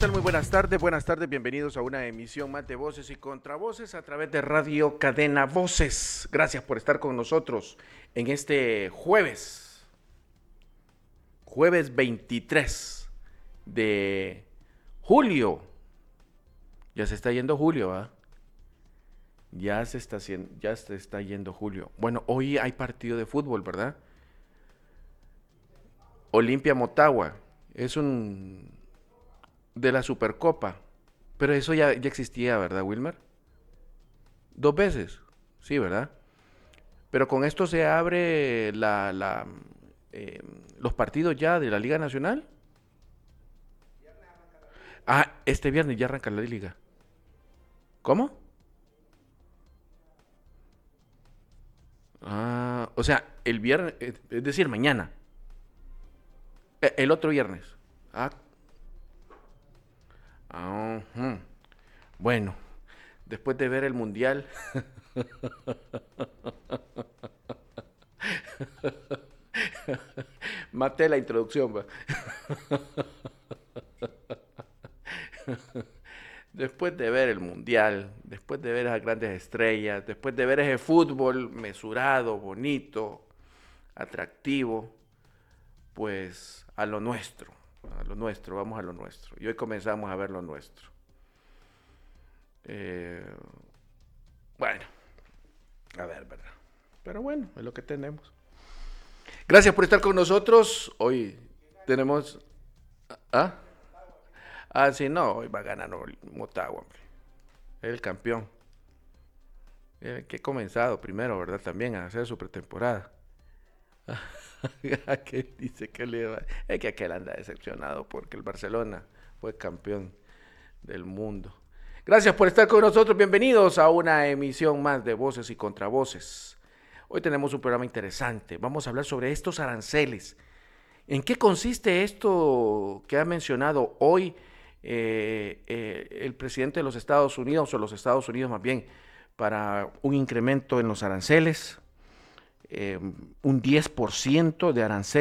tal? Muy buenas tardes, bienvenidos a una emisión más de Voces y Contravoces a través de Radio Cadena Voces. Gracias por estar con nosotros en este jueves 23 de julio. Ya se está yendo julio, ¿ah? Ya se está yendo julio. Bueno, hoy hay partido de fútbol, ¿verdad? Olimpia Motagua. Es un de la Supercopa. Pero eso ya existía, ¿verdad, Wilmer? Dos veces. Sí, ¿verdad? Pero con esto se abre los partidos ya de la Liga Nacional. Ah, este viernes ya arranca la liga. ¿Cómo? Ah, o sea, el viernes, es decir, mañana. El otro viernes. Ah, ujú. Bueno, después de ver el mundial, maté la introducción, va. Después de ver el mundial, después de ver a las grandes estrellas, después de ver ese fútbol mesurado, bonito, atractivo, pues a lo nuestro, vamos a lo nuestro. Y hoy comenzamos a ver lo nuestro. Eh, bueno, a ver, ¿verdad? Pero bueno, es lo que tenemos. Gracias por estar con nosotros. Hoy tenemos... ¿Ah? Ah, sí, no, hoy va a ganar Motagua, hombre. Es el campeón. Que ha comenzado primero, ¿verdad? También a hacer su pretemporada. Aquel dice que le va... Es que aquel anda decepcionado porque el Barcelona fue campeón del mundo. Gracias por estar con nosotros. Bienvenidos a una emisión más de Voces y Contravoces. Hoy tenemos un programa interesante. Vamos a hablar sobre estos aranceles. ¿En qué consiste esto que ha mencionado hoy el presidente de los Estados Unidos, o los Estados Unidos más bien, para un incremento en los aranceles? Un 10% de aranceles